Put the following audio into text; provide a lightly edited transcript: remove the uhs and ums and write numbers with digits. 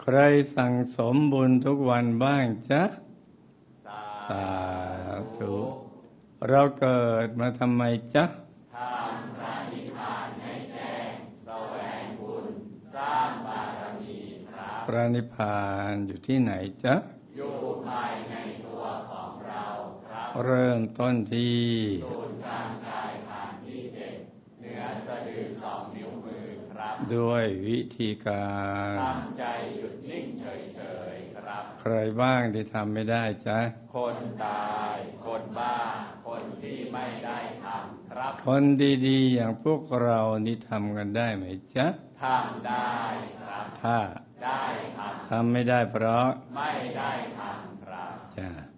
ใครสั่งสมบุญทุกวันบ้างจ๊ะสาธุเราเกิดมาทำไมจ๊ะทำพระนิพพานให้แจ้งแสวงบุญสร้างบารมีครับพระนิพพานอยู่ที่ไหนจ๊ะอยู่ภายในตัวของเราครับเริ่มต้นที่ศูนย์กลางกายฐานที่7เหนือสะดือ2 นิ้วมือครับด้วยวิธีการทำใจหยุดนิ่งเฉยๆครับใครบ้างที่ทำไม่ได้จ๊ะคนตายคนบ้าคนที่ไม่ได้ทำครับคนดีๆอย่างพวกเรานี่ทำกันได้ไหมจ๊ะทำได้ครับถ้าได้ทำไม่ได้เพราะไม่ได้ทำครับจ้ะ